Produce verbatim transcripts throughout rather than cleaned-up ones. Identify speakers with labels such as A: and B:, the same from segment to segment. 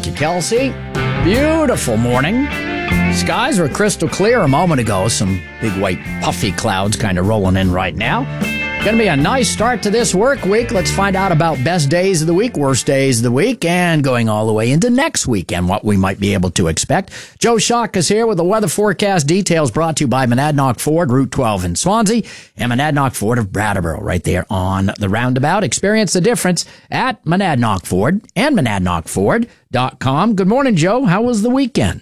A: you, Kelsey. Beautiful morning. Skies were crystal clear a moment ago. Some big white puffy clouds kind of rolling in right now. Going to be a nice start to this work week. Let's find out about best days of the week, worst days of the week, and going all the way into next week and what we might be able to expect. Joe Schock is here with the weather forecast details brought to you by Monadnock Ford, Route twelve in Swansea, and Monadnock Ford of Brattleboro right there on the roundabout. Experience the difference at Monadnock Ford and monadnock ford dot com. Good morning, Joe. How was the weekend?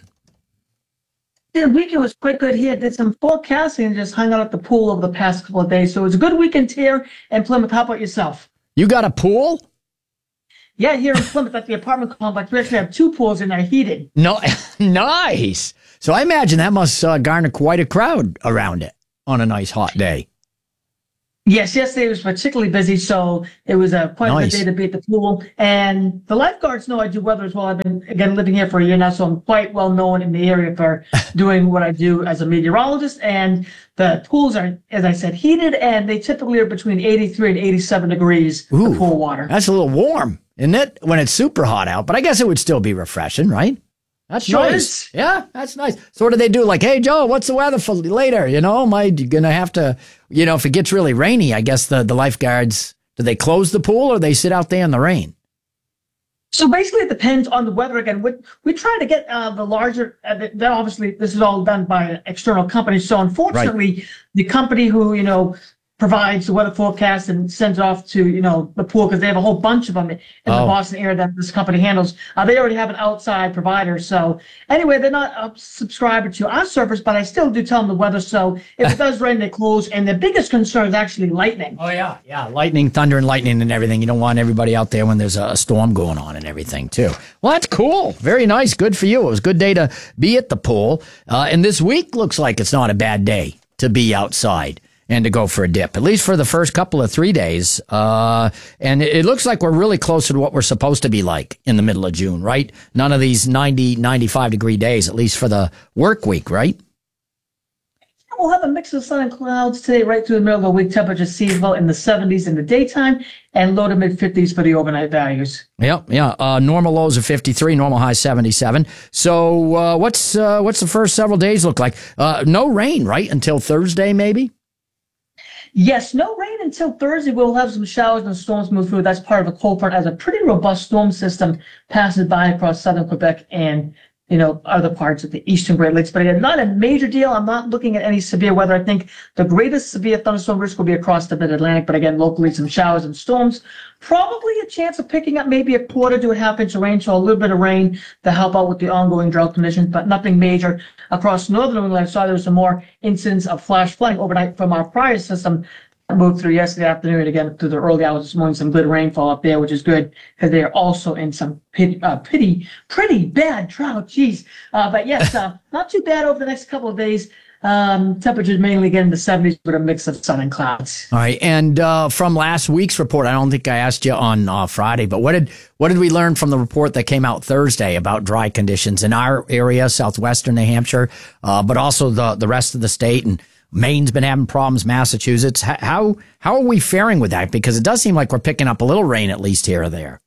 B: The weekend was quite good here. Did some forecasting and just hung out at the pool over the past couple of days. So it was a good weekend here in Plymouth. How about yourself?
A: You got a pool?
B: Yeah, here in Plymouth at the apartment complex. We actually have two pools and they're heated.
A: No, nice. So I imagine that must uh, garner quite a crowd around it on a nice hot day.
B: Yes, yesterday was particularly busy, so it was a quite
A: Nice.
B: a good day to be at the pool. And the lifeguards know I do weather as well. I've been, again, living here for a year now, so I'm quite well known in the area for doing what I do as a meteorologist. And the pools are, as I said, heated, and they typically are between eighty-three and eighty-seven degrees,
A: Ooh,
B: the pool water.
A: That's a little warm, isn't it, when it's super hot out? But I guess it would still be refreshing, right? That's
B: Sure
A: nice.
B: is.
A: Yeah, that's nice. So what do they do? Like, hey, Joe, what's the weather for later? You know, am I going to have to, you know, if it gets really rainy, I guess the, the lifeguards, do they close the pool or they sit out there in the rain?
B: So basically, it depends on the weather. Again, we, we try to get uh, the larger, uh, then obviously this is all done by an external company. So unfortunately, right. The company who, you know, provides the weather forecast and sends it off to, you know, the pool, because they have a whole bunch of them in
A: oh.
B: the Boston area that this company handles. Uh, they already have an outside provider. So anyway, they're not a subscriber to our service, but I still do tell them the weather. So if it does rain, they close. And the biggest concern is actually lightning.
A: Oh, yeah. Yeah. Lightning, thunder and lightning and everything. You don't want everybody out there when there's a storm going on and everything, too. Well, that's cool. Very nice. Good for you. It was a good day to be at the pool. Uh, and this week looks like it's not a bad day to be outside and to go for a dip, at least for the first couple of three days. Uh, and it looks like we're really closer to what we're supposed to be like in the middle of June, right? None of these ninety, ninety-five degree days, at least for the work week, right?
B: We'll have a mix of sun and clouds today, right through the middle of the week. Temperature seasonable in the seventies in the daytime and low to mid fifties for the overnight values.
A: Yeah, yeah. Uh, normal lows of fifty-three, normal high seventy-seven. So uh, what's uh, what's the first several days look like? Uh, no rain, right? Until Thursday, maybe?
B: Yes, no rain until Thursday. We'll have some showers and storms move through. That's part of a cold front as a pretty robust storm system passes by across southern Quebec and, you know, other parts of the eastern Great Lakes. But again, not a major deal. I'm not looking at any severe weather. I think the greatest severe thunderstorm risk will be across the mid-Atlantic. But again, locally, some showers and storms. Probably a chance of picking up maybe a quarter to a half inch of rain, so a little bit of rain to help out with the ongoing drought conditions, but nothing major. Across northern New England, I saw there was some more incidents of flash flooding overnight from our prior system that moved through yesterday afternoon. And again, through the early hours this morning, some good rainfall up there, which is good because they are also in some pretty, uh, pretty, pretty bad drought. Jeez. Uh, but yes, uh, not too bad over the next couple of days. Um, temperatures mainly again in the seventies with a mix of sun and clouds.
A: All right. And uh, from last week's report, I don't think I asked you on uh, Friday, but what did what did we learn from the report that came out Thursday about dry conditions in our area, southwestern New Hampshire, uh, but also the, the rest of the state? And Maine's been having problems, Massachusetts. How how are we faring with that? Because it does seem like we're picking up a little rain at least here or there.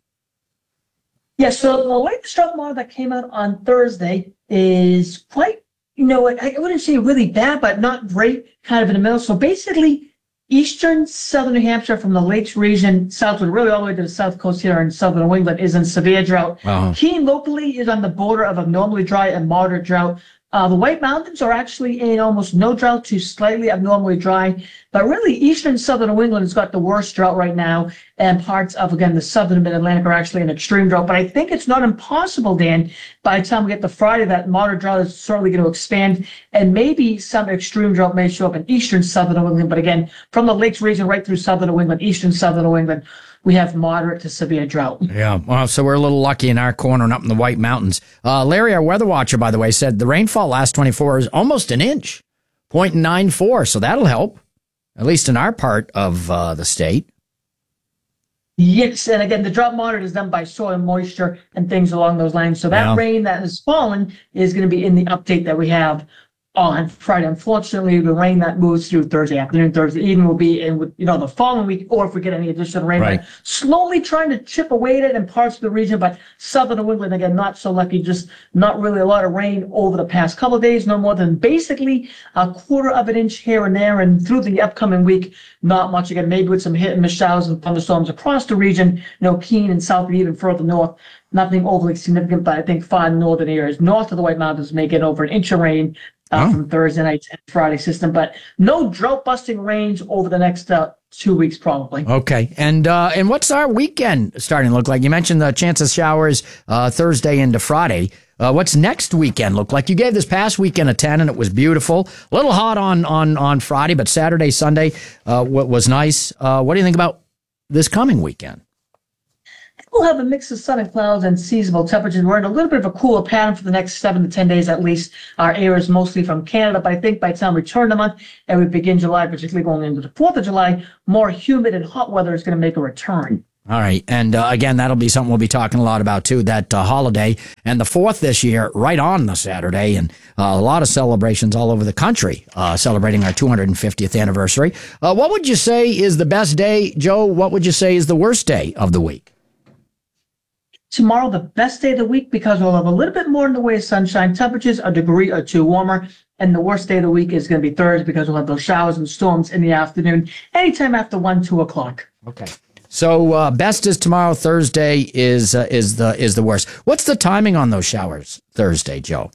B: Yeah, so the latest drought model that came out on Thursday is quite, you know, I wouldn't say really bad, but not great, kind of in the middle. So basically, eastern southern New Hampshire from the Lakes region southward, really all the way to the south coast here in southern New England, is in severe drought. Uh-huh. Keene locally is on the border of abnormally dry and moderate drought. Uh, the White Mountains are actually in almost no drought to slightly abnormally dry. But really, eastern southern New England has got the worst drought right now. And parts of, again, the southern mid-Atlantic are actually in extreme drought. But I think it's not impossible, Dan, by the time we get to Friday, that moderate drought is certainly going to expand. And maybe some extreme drought may show up in eastern southern New England. But again, from the Lakes region right through southern New England, eastern southern New England, we have moderate to severe drought. Yeah,
A: well, so we're a little lucky in our corner and up in the White Mountains. Uh, Larry, our weather watcher, by the way, said the rainfall last twenty-four hours almost an inch, zero point nine four, so that'll help, at least in our part of uh, the state.
B: Yes, and again, the drought monitor is done by soil moisture and things along those lines. So that
A: yeah.
B: rain that has fallen is going to be in the update that we have on Friday. Unfortunately, the rain that moves through Thursday afternoon, Thursday evening will be in, you know, the following week, or if we get any additional rain,
A: Right.
B: slowly trying to chip away at it in parts of the region, but southern New England, again, not so lucky, just not really a lot of rain over the past couple of days, no more than basically a quarter of an inch here and there, and through the upcoming week, not much again, maybe with some hit and miss showers and thunderstorms across the region, you know, Keene and south and even further north. Nothing overly significant, but I think far northern areas north of the White Mountains may get over an inch of rain uh,
A: Oh.
B: from Thursday night and Friday system, but no drought-busting rains over the next uh, two weeks probably.
A: Okay. And uh, and what's our weekend starting to look like? You mentioned the chance of showers uh, Thursday into Friday. Uh, what's next weekend look like? You gave this past weekend a ten, and it was beautiful. A little hot on on, on Friday, but Saturday, Sunday uh, what was nice. Uh, what do you think about this coming weekend?
B: We'll have a mix of sun and clouds and seasonable temperatures. We're in a little bit of a cooler pattern for the next seven to ten days at least. Our air is mostly from Canada, but I think by the time we turn the month and we begin July, particularly going into the fourth of July, more humid and hot weather is going to make a return.
A: All right. And uh, again, that'll be something we'll be talking a lot about, too, that uh, holiday. And the fourth this year, right on the Saturday, and uh, a lot of celebrations all over the country uh, celebrating our two hundred fiftieth anniversary. Uh, what would you say is the best day, Joe? What would you say is the worst day of the week?
B: Tomorrow, the best day of the week, because we'll have a little bit more in the way of sunshine. Temperatures a degree or two warmer. And the worst day of the week is going to be Thursday, because we'll have those showers and storms in the afternoon, anytime after one, two o'clock.
A: Okay. So uh, best is tomorrow. Thursday is uh, is the is the worst. What's the timing on those showers Thursday, Joe?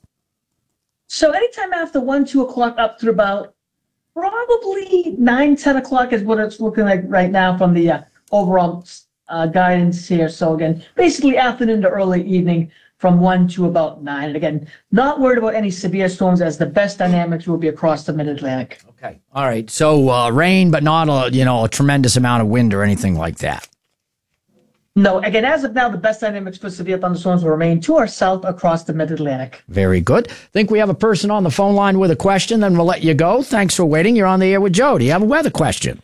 B: So anytime after one, two o'clock up through about probably nine, ten o'clock is what it's looking like right now from the uh, overall uh, guidance here. So again, basically afternoon to early evening from one to about nine. And again, not worried about any severe storms, as the best dynamics will be across the mid-Atlantic.
A: Okay. All right. So uh, rain, but not a you know a tremendous amount of wind or anything like that.
B: No, again, as of now, the best dynamics for severe thunderstorms will remain to our south across the mid-Atlantic.
A: Very good. Think we have a person on the phone line with a question, then we'll let you go. Thanks for waiting. You're on the air with Joe. Do you have a weather question?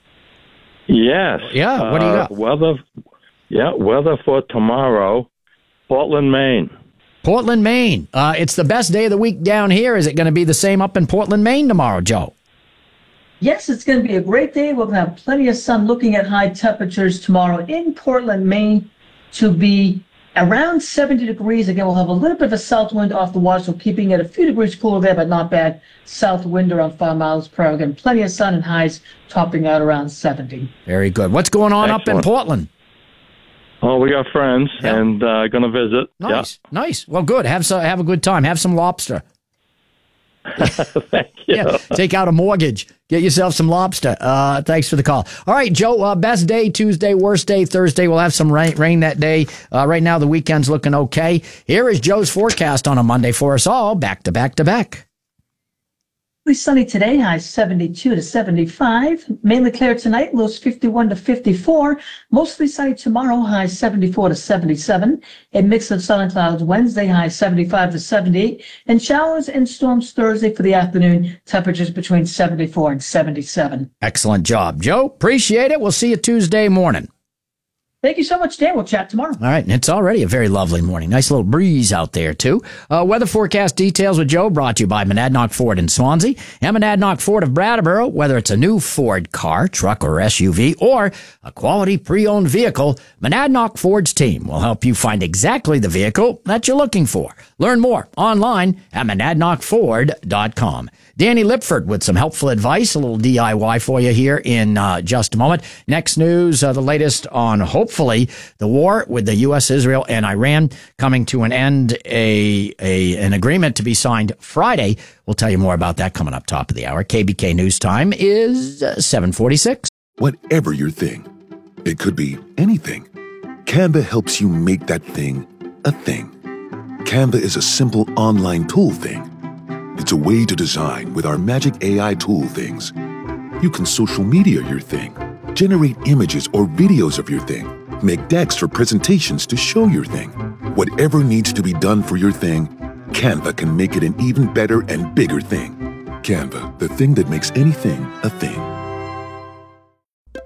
C: Yes.
A: Yeah, what do you got?
C: Uh, weather, yeah, weather for tomorrow, Portland, Maine.
A: Portland, Maine. Uh, it's the best day of the week down here. Is it going to be the same up in Portland, Maine tomorrow, Joe?
B: Yes, it's going to be a great day. We'll have plenty of sun, looking at high temperatures tomorrow in Portland, Maine, to be around seventy degrees. Again, we'll have a little bit of a south wind off the water, so keeping it a few degrees cooler there, but not bad. South wind around five miles per hour. Again, plenty of sun and highs topping out around seventy.
A: Very good. What's going on
C: Excellent.
A: up in Portland?
C: Oh, we got friends
A: Yeah.
C: and uh, going to visit.
A: Nice, nice. Well, good. Have some, have a good time. Have some lobster.
C: Yeah. Thank you.
A: Yeah, take out a mortgage. Get yourself some lobster. Uh, thanks for the call. All right, Joe, uh, best day, Tuesday, worst day, Thursday. We'll have some rain, rain that day. Uh, right now, the weekend's looking okay. Here is Joe's forecast on a Monday for us all, back to back to back.
B: Sunny today, highs seventy-two to seventy-five. Mainly clear tonight, lows fifty-one to fifty-four. Mostly sunny tomorrow, highs seventy-four to seventy-seven. A mix of sun and clouds Wednesday, highs seventy-five to seventy-eight. And showers and storms Thursday for the afternoon, temperatures between seventy-four and seventy-seven.
A: Excellent job, Joe. Appreciate it. We'll see you Tuesday morning.
B: Thank you so much, Dan. We'll chat tomorrow.
A: All right, and it's already a very lovely morning. Nice little breeze out there, too. Uh, weather forecast details with Joe brought to you by Monadnock Ford in Swansea and Monadnock Ford of Brattleboro. Whether it's a new Ford car, truck, or S U V, or a quality pre-owned vehicle, Monadnock Ford's team will help you find exactly the vehicle that you're looking for. Learn more online at monadnock ford dot com. Danny Lipford with some helpful advice, a little D I Y for you here in uh, just a moment. Next news, uh, the latest on hopefully the war with the U S, Israel, and Iran coming to an end, a, a an agreement to be signed Friday. We'll tell you more about that coming up top of the hour. K B K News Time is uh, seven forty-six.
D: Whatever your thing, it could be anything. Canva helps you make that thing a thing. Canva is a simple online tool thing. It's a way to design with our magic A I tool things. You can social media your thing, generate images or videos of your thing, make decks for presentations to show your thing. Whatever needs to be done for your thing, Canva can make it an even better and bigger thing. Canva, the thing that makes anything a thing.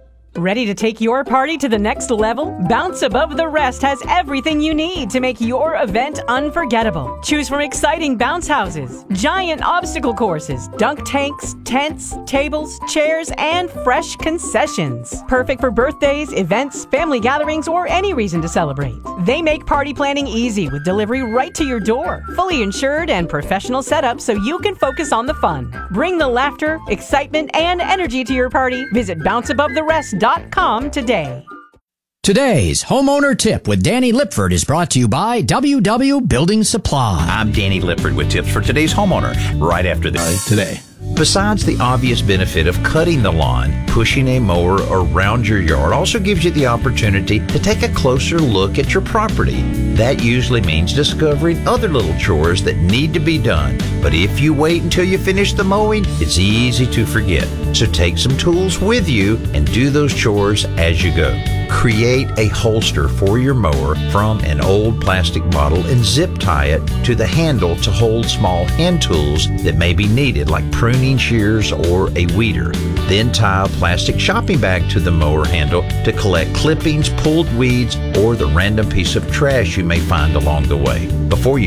E: Ready to take your party to the next level? Bounce Above the Rest has everything you need to make your event unforgettable. Choose from exciting bounce houses, giant obstacle courses, dunk tanks, tents, tables, chairs, and fresh concessions. Perfect for birthdays, events, family gatherings, or any reason to celebrate. They make party planning easy with delivery right to your door. Fully insured and professional setup so you can focus on the fun. Bring the laughter, excitement, and energy to your party. Visit bounce above the rest dot com today.
A: Today's homeowner tip with Danny Lipford is brought to you by W W Building Supply.
F: I'm Danny Lipford with tips for today's homeowner right after this.
G: Today.
F: Besides the obvious benefit of cutting the lawn, pushing a mower around your yard also gives you the opportunity to take a closer look at your property. That usually means discovering other little chores that need to be done. But if you wait until you finish the mowing, it's easy to forget. So take some tools with you and do those chores as you go. Create a holster for your mower from an old plastic bottle and zip tie it to the handle to hold small hand tools that may be needed, like pruning shears or a weeder. Then tie a plastic shopping bag to the mower handle to collect clippings, pulled weeds, or the random piece of trash you may find along the way. Before you